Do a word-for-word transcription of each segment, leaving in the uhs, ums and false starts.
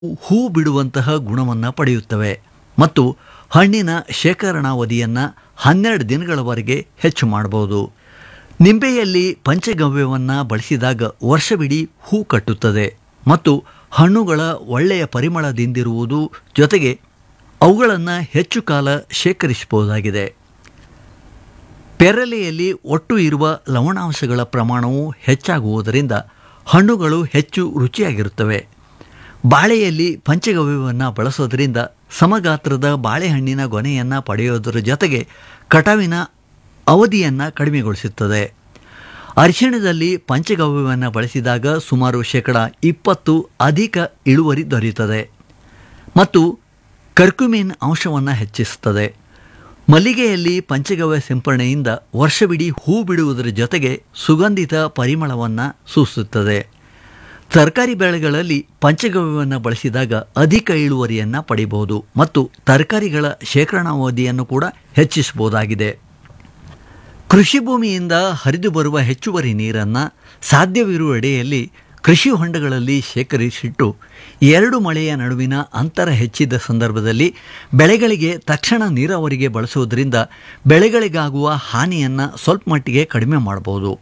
ಹೂ ಬಿಡುವಂತಹ ಗುಣವನ್ನು ಪಡೆಯುತ್ತವೆ ಮತ್ತು ಹಣ್ಣಿನ ಶೇಖರಣಾವಧಿಯನ್ನು ಹನ್ನೆರಡು ದಿನಗಳವರೆಗೆ ಹೆಚ್ಚು ಮಾಡಬಹುದು. ನಿಂಬೆಯಲ್ಲಿ ಪಂಚಗವ್ಯವನ್ನು ಬಳಸಿದಾಗ ವರ್ಷವಿಡೀ ಹೂ ಕಟ್ಟುತ್ತದೆ ಮತ್ತು ಹಣ್ಣುಗಳ ಒಳ್ಳೆಯ ಪರಿಮಳದಿಂದಿರುವುದು ಜೊತೆಗೆ ಅವುಗಳನ್ನು ಹೆಚ್ಚು ಕಾಲ ಶೇಖರಿಸಬಹುದಾಗಿದೆ. ಪೆರಲೆಯಲ್ಲಿ ಒಟ್ಟು ಇರುವ ಲವಣಾಂಶಗಳ ಪ್ರಮಾಣವು ಹೆಚ್ಚಾಗುವುದರಿಂದ ಹಣ್ಣುಗಳು ಹೆಚ್ಚು ರುಚಿಯಾಗಿರುತ್ತವೆ. ಬಾಳೆಯಲ್ಲಿ ಪಂಚಗವ್ಯವನ್ನು ಬಳಸೋದ್ರಿಂದ ಸಮಗಾತ್ರದ ಬಾಳೆಹಣ್ಣಿನ ಗೊನೆಯನ್ನು ಪಡೆಯೋದರ ಜೊತೆಗೆ ಕಟಾವಿನ ಅವಧಿಯನ್ನು ಕಡಿಮೆಗೊಳಿಸುತ್ತದೆ. ಅರಿಶಿಣದಲ್ಲಿ ಪಂಚಗವ್ಯವನ್ನು ಬಳಸಿದಾಗ ಸುಮಾರು ಶೇಕಡ ಇಪ್ಪತ್ತು ಅಧಿಕ ಇಳುವರಿ ದೊರೆಯುತ್ತದೆ ಮತ್ತು ಕರ್ಕ್ಯುಮಿನ್ ಅಂಶವನ್ನು ಹೆಚ್ಚಿಸುತ್ತದೆ. ಮಲ್ಲಿಗೆಯಲ್ಲಿ ಪಂಚಗವ್ಯ ಸಿಂಪರಣೆಯಿಂದ ವರ್ಷವಿಡೀ ಹೂ ಬಿಡುವುದರ ಜೊತೆಗೆ ಸುಗಂಧಿತ ಪರಿಮಳವನ್ನು ಸೂಚಿಸುತ್ತದೆ. ತರಕಾರಿ ಬೆಳೆಗಳಲ್ಲಿ ಪಂಚಗವ್ಯವನ್ನು ಬಳಸಿದಾಗ ಅಧಿಕ ಇಳುವರಿಯನ್ನು ಪಡೆಯಬಹುದು ಮತ್ತು ತರಕಾರಿಗಳ ಶೇಖರಣಾವಧಿಯನ್ನು ಕೂಡ ಹೆಚ್ಚಿಸಬಹುದಾಗಿದೆ. ಕೃಷಿ ಭೂಮಿಯಿಂದ ಹರಿದು ಬರುವ ಹೆಚ್ಚುವರಿ ನೀರನ್ನು ಸಾಧ್ಯವಿರುವೆಡೆಯಲ್ಲಿ ಕೃಷಿ ಹೊಂಡಗಳಲ್ಲಿ ಶೇಖರಿಸಿಟ್ಟು ಎರಡು ಮಳೆಯ ನಡುವಿನ ಅಂತರ ಹೆಚ್ಚಿದ ಸಂದರ್ಭದಲ್ಲಿ ಬೆಳೆಗಳಿಗೆ ತಕ್ಷಣ ನೀರಾವರಿಗೆ ಬಳಸುವುದರಿಂದ ಬೆಳೆಗಳಿಗಾಗುವ ಹಾನಿಯನ್ನು ಸ್ವಲ್ಪ ಮಟ್ಟಿಗೆ ಕಡಿಮೆ ಮಾಡಬಹುದು.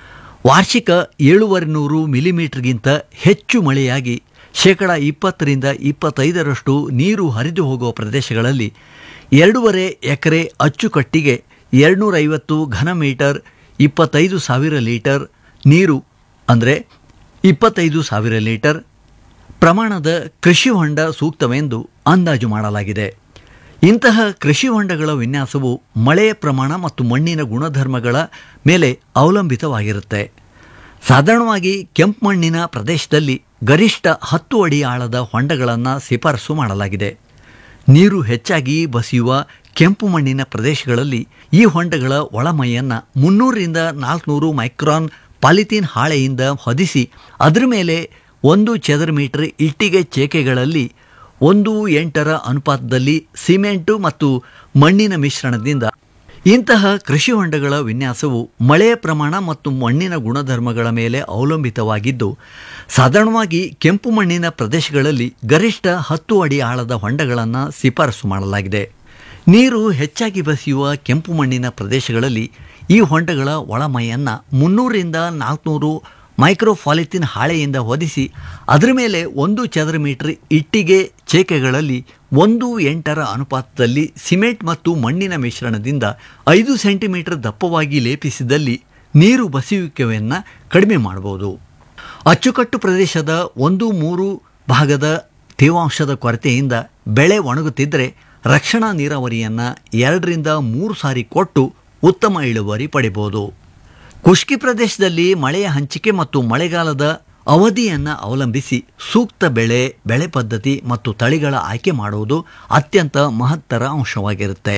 ವಾರ್ಷಿಕ ಏಳೂವರೆ ನೂರು ಮಿಲಿಮೀಟರ್ಗಿಂತ ಹೆಚ್ಚು ಮಳೆಯಾಗಿ ಶೇಕಡ ಇಪ್ಪತ್ತರಿಂದ ಇಪ್ಪತ್ತೈದರಷ್ಟು ನೀರು ಹರಿದು ಹೋಗುವ ಪ್ರದೇಶಗಳಲ್ಲಿ ಎರಡೂವರೆ ಎಕರೆ ಅಚ್ಚುಕಟ್ಟಿಗೆ ಎರಡುನೂರ ಐವತ್ತು ಘನ ಮೀಟರ್ ಇಪ್ಪತ್ತೈದು ಸಾವಿರ ಲೀಟರ್ ನೀರು ಅಂದರೆ ಇಪ್ಪತ್ತೈದು ಸಾವಿರ ಲೀಟರ್ ಪ್ರಮಾಣದ ಕೃಷಿ ಹೊಂಡ ಸೂಕ್ತವೆಂದು ಅಂದಾಜು ಮಾಡಲಾಗಿದೆ. ಇಂತಹ ಕೃಷಿ ಹೊಂಡಗಳ ವಿನ್ಯಾಸವು ಮಳೆಯ ಪ್ರಮಾಣ ಮತ್ತು ಮಣ್ಣಿನ ಗುಣಧರ್ಮಗಳ ಮೇಲೆ ಅವಲಂಬಿತವಾಗಿರುತ್ತೆ. ಸಾಧಾರಣವಾಗಿ ಕೆಂಪು ಮಣ್ಣಿನ ಪ್ರದೇಶದಲ್ಲಿ ಗರಿಷ್ಠ ಹತ್ತು ಅಡಿ ಆಳದ ಹೊಂಡಗಳನ್ನು ಶಿಫಾರಸು ಮಾಡಲಾಗಿದೆ. ನೀರು ಹೆಚ್ಚಾಗಿ ಬಸಿಯುವ ಕೆಂಪು ಮಣ್ಣಿನ ಪ್ರದೇಶಗಳಲ್ಲಿ ಈ ಹೊಂಡಗಳ ಒಳಮೈಯನ್ನು ಮುನ್ನೂರರಿಂದ ನಾಲ್ಕುನೂರು ಮೈಕ್ರಾನ್ ಪಾಲಿಥೀನ್ ಹಾಳೆಯಿಂದ ಹೊದಿಸಿ ಅದರ ಮೇಲೆ ಒಂದು ಚದರ ಮೀಟರ್ ಇಟ್ಟಿಗೆ ಚೇಕೆಗಳಲ್ಲಿ ಒಂದು ಎಂಟರ ಅನುಪಾತದಲ್ಲಿ ಸಿಮೆಂಟು ಮತ್ತು ಮಣ್ಣಿನ ಮಿಶ್ರಣದಿಂದ ಇಂತಹ ಕೃಷಿ ಹೊಂಡಗಳ ವಿನ್ಯಾಸವು ಮಳೆಯ ಪ್ರಮಾಣ ಮತ್ತು ಮಣ್ಣಿನ ಗುಣಧರ್ಮಗಳ ಮೇಲೆ ಅವಲಂಬಿತವಾಗಿದ್ದು ಸಾಧಾರಣವಾಗಿ ಕೆಂಪು ಮಣ್ಣಿನ ಪ್ರದೇಶಗಳಲ್ಲಿ ಗರಿಷ್ಠ ಹತ್ತು ಅಡಿ ಆಳದ ಹೊಂಡಗಳನ್ನು ಶಿಫಾರಸು ಮಾಡಲಾಗಿದೆ. ನೀರು ಹೆಚ್ಚಾಗಿ ಬಸಿಯುವ ಕೆಂಪು ಮಣ್ಣಿನ ಪ್ರದೇಶಗಳಲ್ಲಿ ಈ ಹೊಂಡಗಳ ಒಳಮೈಯನ್ನು ಮುನ್ನೂರರಿಂದ ನಾಲ್ಕುನೂರು ಮೈಕ್ರೋಪಾಲಿಥಿನ್ ಹಾಳೆಯಿಂದ ಹೊದಿಸಿ ಅದರ ಮೇಲೆ ಒಂದು ಚದರ ಮೀಟರ್ ಇಟ್ಟಿಗೆ ಚೇಕೆಗಳಲ್ಲಿ ಒಂದು ಎಂಟರ ಅನುಪಾತದಲ್ಲಿ ಸಿಮೆಂಟ್ ಮತ್ತು ಮಣ್ಣಿನ ಮಿಶ್ರಣದಿಂದ ಐದು ಸೆಂಟಿಮೀಟರ್ ದಪ್ಪವಾಗಿ ಲೇಪಿಸಿದಲ್ಲಿ ನೀರು ಬಸಿಯುವಿಕೆಯನ್ನು ಕಡಿಮೆ ಮಾಡಬಹುದು. ಅಚ್ಚುಕಟ್ಟು ಪ್ರದೇಶದ ಒಂದು ಮೂರು ಭಾಗದ ತೇವಾಂಶದ ಕೊರತೆಯಿಂದ ಬೆಳೆ ಒಣಗುತ್ತಿದ್ದರೆ ರಕ್ಷಣಾ ನೀರಾವರಿಯನ್ನು ಎರಡರಿಂದ ಮೂರು ಸಾರಿ ಕೊಟ್ಟು ಉತ್ತಮ ಇಳುವರಿ ಪಡೆಯಬಹುದು. ಖುಷ್ಕಿ ಪ್ರದೇಶದಲ್ಲಿ ಮಳೆಯ ಹಂಚಿಕೆ ಮತ್ತು ಮಳೆಗಾಲದ ಅವಧಿಯನ್ನು ಅವಲಂಬಿಸಿ ಸೂಕ್ತ ಬೆಳೆ ಬೆಳೆ ಪದ್ಧತಿ ಮತ್ತು ತಳಿಗಳ ಆಯ್ಕೆ ಮಾಡುವುದು ಅತ್ಯಂತ ಮಹತ್ತರ ಅಂಶವಾಗಿರುತ್ತೆ.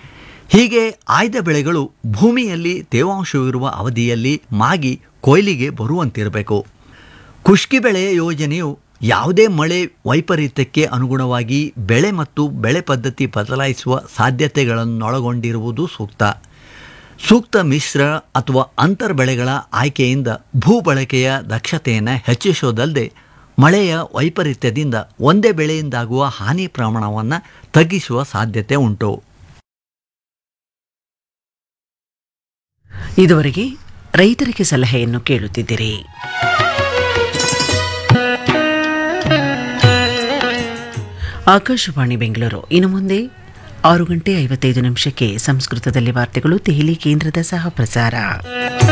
ಹೀಗೆ ಆಯ್ದ ಬೆಳೆಗಳು ಭೂಮಿಯಲ್ಲಿ ತೇವಾಂಶವಿರುವ ಅವಧಿಯಲ್ಲಿ ಮಾಗಿ ಕೊಯ್ಲಿಗೆ ಬರುವಂತಿರಬೇಕು. ಖುಷ್ಕಿ ಬೆಳೆ ಯೋಜನೆಯು ಯಾವುದೇ ಮಳೆ ವೈಪರೀತ್ಯಕ್ಕೆ ಅನುಗುಣವಾಗಿ ಬೆಳೆ ಮತ್ತು ಬೆಳೆ ಪದ್ಧತಿ ಬದಲಾಯಿಸುವ ಸಾಧ್ಯತೆಗಳನ್ನೊಳಗೊಂಡಿರುವುದು ಸೂಕ್ತ. ಸೂಕ್ತ ಮಿಶ್ರ ಅಥವಾ ಅಂತರ್ ಬೆಳೆಗಳ ಆಯ್ಕೆಯಿಂದ ಭೂ ಬಳಕೆಯ ದಕ್ಷತೆಯನ್ನು ಹೆಚ್ಚಿಸೋದಲ್ಲದೆ ಮಳೆಯ ವೈಪರೀತ್ಯದಿಂದ ಒಂದೇ ಬೆಳೆಯಿಂದಾಗುವ ಹಾನಿ ಪ್ರಮಾಣವನ್ನು ತಗ್ಗಿಸುವ ಸಾಧ್ಯತೆ ಉಂಟು. ಇದುವರೆಗೆ ರೈತರಿಗೆ ಸಲಹೆಯನ್ನು ಕೇಳುತ್ತಿದ್ದಿರಿ. ಆಕಾಶವಾಣಿ ಬೆಂಗಳೂರು. ಇನ್ನು ಮುಂದೆ ಆರು ಗಂಟೆ ಐವತ್ತೈದು ನಿಮಿಷಕ್ಕೆ ಸಂಸ್ಕೃತದಲ್ಲಿ ವಾರ್ತೆಗಳು, ದೆಹಲಿ ಕೇಂದ್ರದ ಸಹ ಪ್ರಸಾರ.